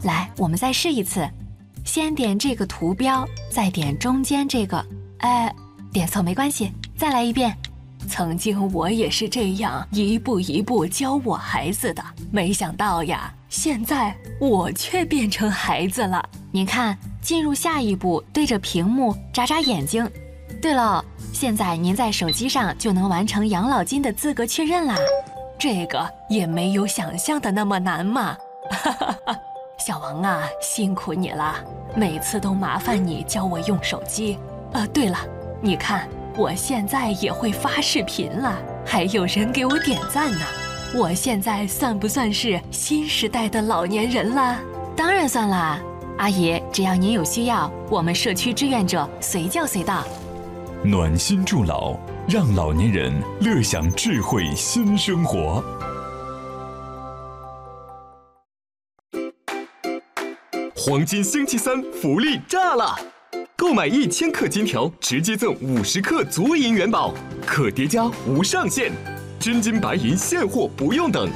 来，我们再试一次，先点这个图标，再点中间这个，点错没关系，再来一遍。曾经我也是这样一步一步教我孩子的，没想到呀，现在我却变成孩子了。您看，进入下一步，对着屏幕眨眨眼睛。对了，现在您在手机上就能完成养老金的资格确认啦。这个也没有想象的那么难嘛。小王啊，辛苦你了，每次都麻烦你教我用手机。对了，你看我现在也会发视频了，还有人给我点赞呢。我现在算不算是新时代的老年人了？当然算啦，阿姨，只要您有需要，我们社区志愿者随叫随到。 暖心助老，让老年人乐享智慧新生活。 黄金星期三福利炸了！购买1000克金条，直接赠50克足银元宝，可叠加无上限。真金白银现货不用等，